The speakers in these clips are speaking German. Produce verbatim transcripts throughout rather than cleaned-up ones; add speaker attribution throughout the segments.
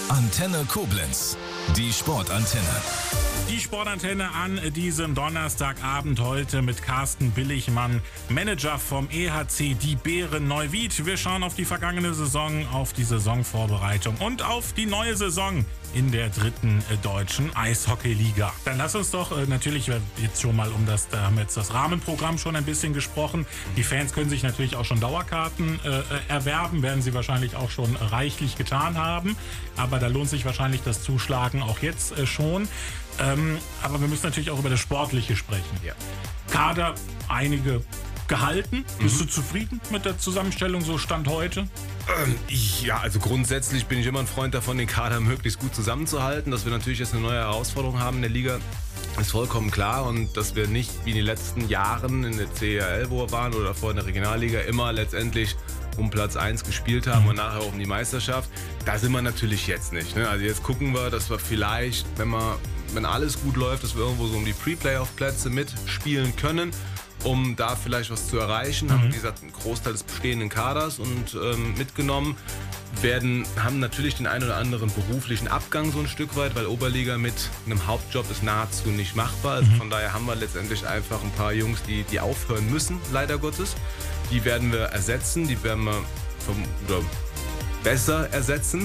Speaker 1: Antenne Koblenz, die Sportantenne.
Speaker 2: Die Sportantenne an diesem Donnerstagabend heute mit Carsten Billigmann, Manager vom E H C Die Bären Neuwied. Wir schauen auf die vergangene Saison, auf die Saisonvorbereitung und auf die neue Saison in der dritten äh, deutschen Eishockeyliga. Dann lass uns doch äh, natürlich jetzt schon mal um das, da haben wir jetzt das Rahmenprogramm schon ein bisschen gesprochen. Die Fans können sich natürlich auch schon Dauerkarten äh, erwerben, werden sie wahrscheinlich auch schon reichlich getan haben. Aber da lohnt sich wahrscheinlich das Zuschlagen auch jetzt äh, schon. Ähm, aber wir müssen natürlich auch über das Sportliche sprechen.
Speaker 3: Ja.
Speaker 2: Kader, einige gehalten. Bist mhm. du zufrieden mit der Zusammenstellung, so Stand heute?
Speaker 3: Ähm, ja, also grundsätzlich bin ich immer ein Freund davon, den Kader möglichst gut zusammenzuhalten. Dass wir natürlich jetzt eine neue Herausforderung haben in der Liga, ist vollkommen klar. Und dass wir nicht wie in den letzten Jahren in der C H L, wo wir waren, oder vorher in der Regionalliga, immer letztendlich um Platz eins gespielt haben und nachher auch um die Meisterschaft. Da sind wir natürlich jetzt nicht. Ne? Also jetzt gucken wir, dass wir vielleicht, wenn, wir, wenn alles gut läuft, dass wir irgendwo so um die Pre-Playoff-Plätze mitspielen können, um da vielleicht was zu erreichen. Mhm. Haben, wie gesagt, einen Großteil des bestehenden Kaders und ähm, mitgenommen. Werden, haben natürlich den einen oder anderen beruflichen Abgang so ein Stück weit, weil Oberliga mit einem Hauptjob ist nahezu nicht machbar. Also mhm. von daher haben wir letztendlich einfach ein paar Jungs, die, die aufhören müssen, leider Gottes. Die werden wir ersetzen, die werden wir vom, oder besser ersetzen.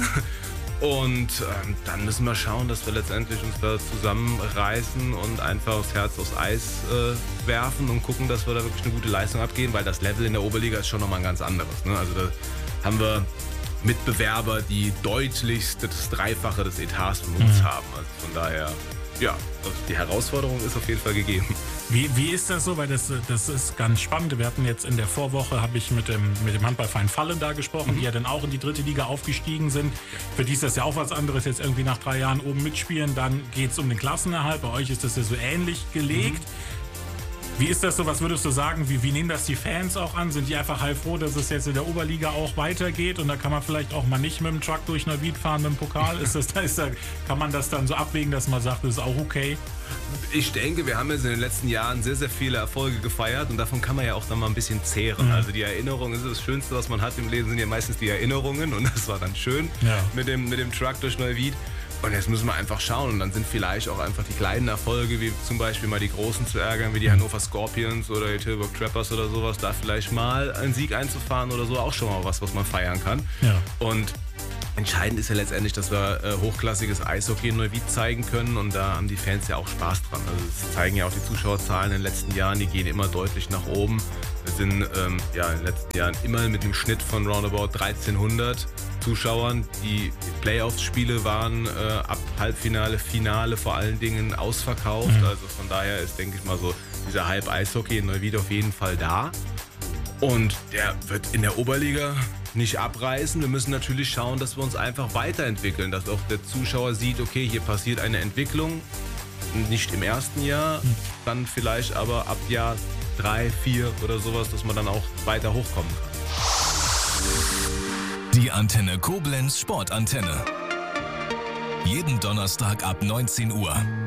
Speaker 3: Und ähm, dann müssen wir schauen, dass wir letztendlich uns da zusammenreißen und einfach das Herz aufs Eis äh, werfen und gucken, dass wir da wirklich eine gute Leistung abgeben, weil das Level in der Oberliga ist schon nochmal ein ganz anderes. Ne? Also da haben wir Mitbewerber, die deutlichst das Dreifache des Etats von uns mhm. haben. Also von daher, ja, die Herausforderung ist auf jeden Fall gegeben.
Speaker 2: Wie, wie ist das so? Weil das, das ist ganz spannend. Wir hatten jetzt in der Vorwoche, habe ich mit dem, mit dem Handballverein Fallen da gesprochen, mhm. die ja dann auch in die dritte Liga aufgestiegen sind. Für die ist das ja auch was anderes, jetzt irgendwie nach drei Jahren oben mitspielen. Dann geht es um den Klassenerhalt. Bei euch ist das ja so ähnlich gelegt. Mhm. Wie ist das so? Was würdest du sagen? Wie, wie nehmen das die Fans auch an? Sind die einfach heilfroh, dass es jetzt in der Oberliga auch weitergeht? Und da kann man vielleicht auch mal nicht mit dem Truck durch Neuwied fahren mit dem Pokal? Ist das, ist da, kann man das dann so abwägen, dass man sagt, das ist auch okay?
Speaker 3: Ich denke, wir haben jetzt in den letzten Jahren sehr, sehr viele Erfolge gefeiert und davon kann man ja auch dann mal ein bisschen zehren. Mhm. Also die Erinnerungen ist das Schönste, was man hat im Leben, sind ja meistens die Erinnerungen und das war dann schön ja. mit dem, mit dem Truck durch Neuwied. Und jetzt müssen wir einfach schauen und dann sind vielleicht auch einfach die kleinen Erfolge, wie zum Beispiel mal die Großen zu ärgern, wie die Hannover Scorpions oder die Tilburg Trappers oder sowas, da vielleicht mal einen Sieg einzufahren oder so, auch schon mal was, was man feiern kann. Ja. Und entscheidend ist ja letztendlich, dass wir äh, hochklassiges Eishockey in Neuwied zeigen können und da haben die Fans ja auch Spaß dran. Also das zeigen ja auch die Zuschauerzahlen in den letzten Jahren, die gehen immer deutlich nach oben. Wir sind ähm, ja, in den letzten Jahren immer mit einem Schnitt von roundabout dreizehnhundert Zuschauern. Die Playoffs-Spiele waren äh, ab Halbfinale, Finale vor allen Dingen ausverkauft. Mhm. Also von daher ist, denke ich mal, so dieser Hype Eishockey in Neuwied auf jeden Fall da. Und der wird in der Oberliga nicht abreißen. Wir müssen natürlich schauen, dass wir uns einfach weiterentwickeln, dass auch der Zuschauer sieht, okay, hier passiert eine Entwicklung, nicht im ersten Jahr, dann vielleicht aber ab Jahr drei, vier oder sowas, dass man dann auch weiter hochkommen kann.
Speaker 1: Die Antenne Koblenz Sportantenne. Jeden Donnerstag ab neunzehn Uhr.